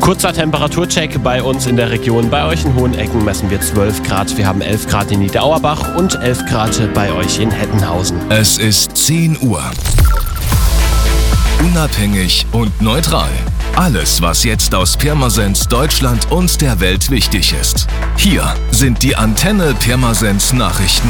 Kurzer Temperaturcheck bei uns in der Region. Bei euch in Hohenecken messen wir 12 Grad. Wir haben 11 Grad in Niederauerbach und 11 Grad bei euch in Hettenhausen. Es ist 10 Uhr. Unabhängig und neutral. Alles, was jetzt aus Pirmasens, Deutschland und der Welt wichtig ist. Hier sind die Antenne Pirmasens Nachrichten.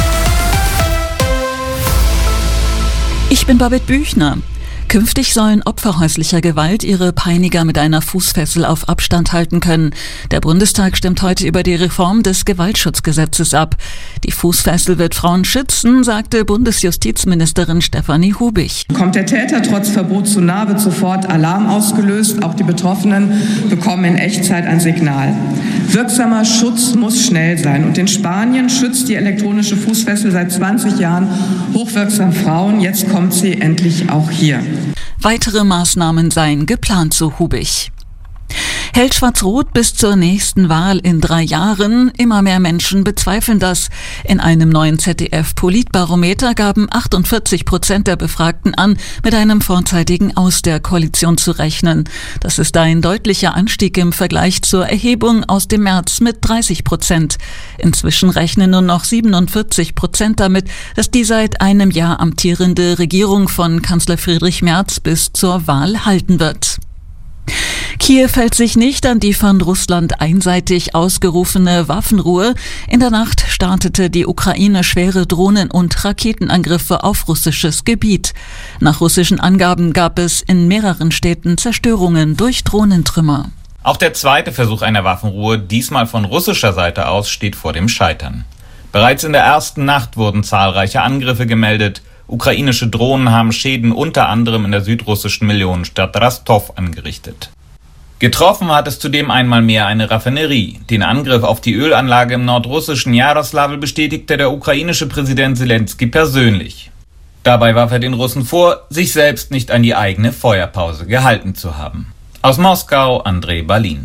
Ich bin Babette Büchner. Künftig sollen Opfer häuslicher Gewalt ihre Peiniger mit einer Fußfessel auf Abstand halten können. Der Bundestag stimmt heute über die Reform des Gewaltschutzgesetzes ab. Die Fußfessel wird Frauen schützen, sagte Bundesjustizministerin Stefanie Hubich. Kommt der Täter trotz Verbot zu nahe, wird sofort Alarm ausgelöst. Auch die Betroffenen bekommen in Echtzeit ein Signal. Wirksamer Schutz muss schnell sein. Und in Spanien schützt die elektronische Fußfessel seit 20 Jahren hochwirksam Frauen. Jetzt kommt sie endlich auch hier. Weitere Maßnahmen seien geplant, so Hubich. Hält Schwarz-Rot bis zur nächsten Wahl in 3 Jahren? Immer mehr Menschen bezweifeln das. In einem neuen ZDF-Politbarometer gaben 48% der Befragten an, mit einem vorzeitigen Aus der Koalition zu rechnen. Das ist ein deutlicher Anstieg im Vergleich zur Erhebung aus dem März mit 30%. Inzwischen rechnen nur noch 47% damit, dass die seit einem Jahr amtierende Regierung von Kanzler Friedrich Merz bis zur Wahl halten wird. Kiew hält sich nicht an die von Russland einseitig ausgerufene Waffenruhe. In der Nacht startete die Ukraine schwere Drohnen- und Raketenangriffe auf russisches Gebiet. Nach russischen Angaben gab es in mehreren Städten Zerstörungen durch Drohnentrümmer. Auch der zweite Versuch einer Waffenruhe, diesmal von russischer Seite aus, steht vor dem Scheitern. Bereits in der ersten Nacht wurden zahlreiche Angriffe gemeldet. Ukrainische Drohnen haben Schäden unter anderem in der südrussischen Millionenstadt Rostov angerichtet. Getroffen hat es zudem einmal mehr eine Raffinerie. Den Angriff auf die Ölanlage im nordrussischen Jaroslawl bestätigte der ukrainische Präsident Selenskyj persönlich. Dabei warf er den Russen vor, sich selbst nicht an die eigene Feuerpause gehalten zu haben. Aus Moskau, Andrei Balin.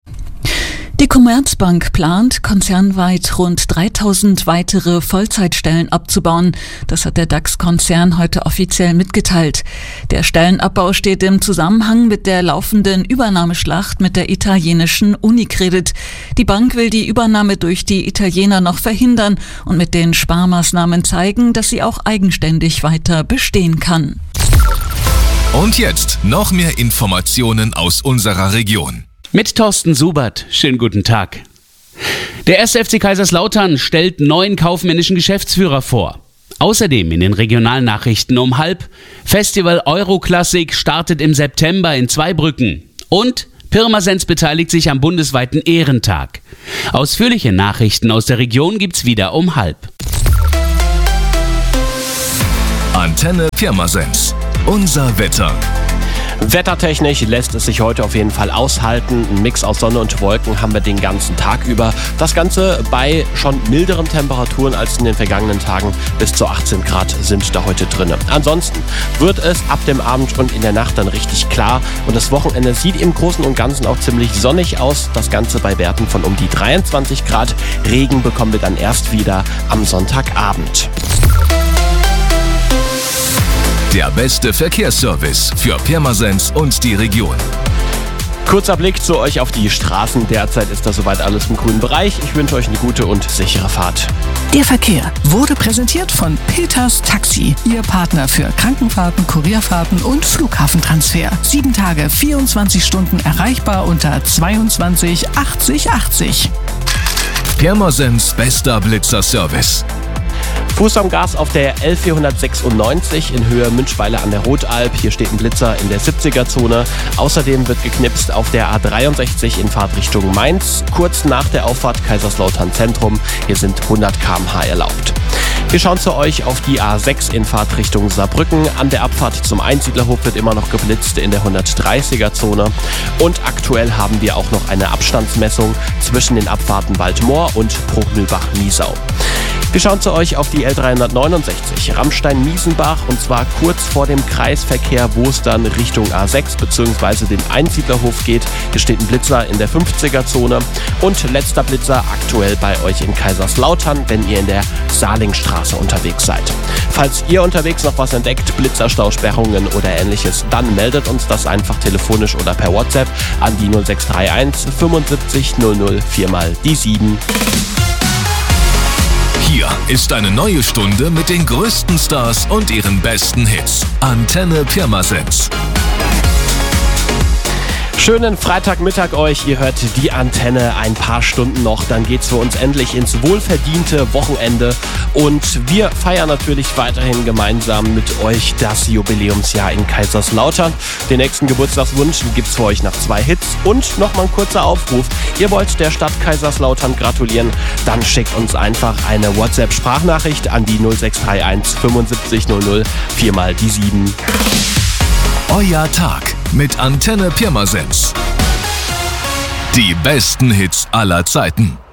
Die Commerzbank plant, konzernweit rund 3000 weitere Vollzeitstellen abzubauen. Das hat der DAX-Konzern heute offiziell mitgeteilt. Der Stellenabbau steht im Zusammenhang mit der laufenden Übernahmeschlacht mit der italienischen Unicredit. Die Bank will die Übernahme durch die Italiener noch verhindern und mit den Sparmaßnahmen zeigen, dass sie auch eigenständig weiter bestehen kann. Und jetzt noch mehr Informationen aus unserer Region. Mit Thorsten Subert. Schönen guten Tag. Der 1. FC Kaiserslautern stellt neuen kaufmännischen Geschäftsführer vor. Außerdem in den Regionalnachrichten um 12:30 Festival Euroklassik startet im September in Zweibrücken. Und Pirmasens beteiligt sich am bundesweiten Ehrentag. Ausführliche Nachrichten aus der Region gibt's wieder um 12:30. Antenne Pirmasens. Unser Wetter. Wettertechnisch lässt es sich heute auf jeden Fall aushalten. Ein Mix aus Sonne und Wolken haben wir den ganzen Tag über. Das Ganze bei schon milderen Temperaturen als in den vergangenen Tagen. Bis zu 18 Grad sind da heute drin. Ansonsten wird es ab dem Abend und in der Nacht dann richtig klar. Und das Wochenende sieht im Großen und Ganzen auch ziemlich sonnig aus. Das Ganze bei Werten von um die 23 Grad. Regen bekommen wir dann erst wieder am Sonntagabend. Der beste Verkehrsservice für Pirmasens und die Region. Kurzer Blick zu euch auf die Straßen. Derzeit ist das soweit alles im grünen Bereich. Ich wünsche euch eine gute und sichere Fahrt. Der Verkehr wurde präsentiert von Peters Taxi, Ihr Partner für Krankenfahrten, Kurierfahrten und Flughafentransfer. 7 Tage, 24 Stunden erreichbar unter 22 80 80. Pirmasens bester Blitzerservice. Fuß am Gas auf der L496 in Höhe Münchweiler an der Rotalb. Hier steht ein Blitzer in der 70er-Zone. Außerdem wird geknipst auf der A63 in Fahrtrichtung Mainz. Kurz nach der Auffahrt Kaiserslautern Zentrum. Hier sind 100 km/h erlaubt. Wir schauen zu euch auf die A6 in Fahrtrichtung Saarbrücken. An der Abfahrt zum Einsiedlerhof wird immer noch geblitzt in der 130er-Zone. Und aktuell haben wir auch noch eine Abstandsmessung zwischen den Abfahrten Waldmoor und Bruckmühlbach-Niesau. Wir schauen zu euch auf die L369 Rammstein-Miesenbach und zwar kurz vor dem Kreisverkehr, wo es dann Richtung A6 bzw. dem Einsiedlerhof geht. Hier steht ein Blitzer in der 50er-Zone und letzter Blitzer aktuell bei euch in Kaiserslautern, wenn ihr in der Salingstraße unterwegs seid. Falls ihr unterwegs noch was entdeckt, Blitzerstausperrungen oder ähnliches, dann meldet uns das einfach telefonisch oder per WhatsApp an die 0631 75 00 4x7. Hier ist eine neue Stunde mit den größten Stars und ihren besten Hits. Antenne Pirmasens. Schönen Freitagmittag euch, ihr hört die Antenne, ein paar Stunden noch, dann geht's für uns endlich ins wohlverdiente Wochenende und wir feiern natürlich weiterhin gemeinsam mit euch das Jubiläumsjahr in Kaiserslautern. Den nächsten Geburtstagswunsch gibt's für euch nach 2 Hits und nochmal ein kurzer Aufruf. Ihr wollt der Stadt Kaiserslautern gratulieren, dann schickt uns einfach eine WhatsApp-Sprachnachricht an die 0631 75 00 4x7. Euer Tag mit Antenne Pirmasens. Die besten Hits aller Zeiten.